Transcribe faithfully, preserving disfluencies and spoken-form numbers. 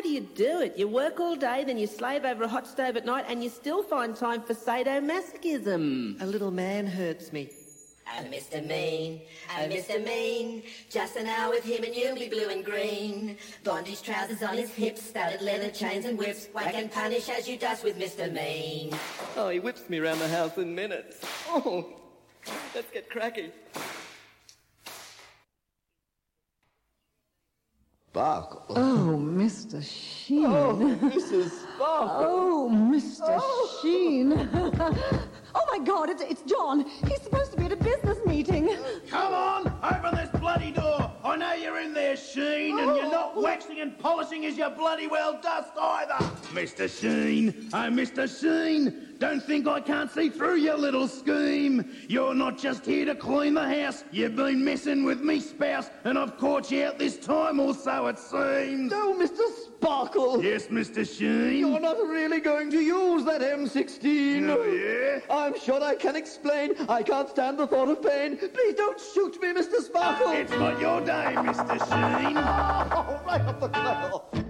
do you do it? You work all day, then you slave over a hot stove at night, and you still find time for sadomasochism. A little man hurts me. Oh, Mister Mean, oh, Mister Mean, just an hour with him and you'll be blue and green. Bondage trousers on his hips, studded leather chains and whips. Whack and punish as you dust with Mister Mean. Oh, he whips me around the house in minutes. Oh, let's get cracky. Sparkle. Oh, Mister Sheen. Oh, Missus Sparkle. Oh, Mister Oh. Sheen. Oh, my God, it's, it's John. He's supposed to be at a business meeting. Come on, open this bloody door. I know you're in there, Sheen, and you're not waxing and polishing as you bloody well dust either. Mister Sheen, oh, Mister Sheen, don't think I can't see through your little scheme. You're not just here to clean the house. You've been messing with me spouse, and I've caught you out this time, or so it seems. No, Mister Sparkle. Yes, Mister Sheen. You're not really going to use that M sixteen. Oh, yeah? I'm sure I can explain. I can't stand the thought of pain. Please don't shoot me, Mister Sparkle. It's not your day, Mister Sheen. Oh, right off the knuckle.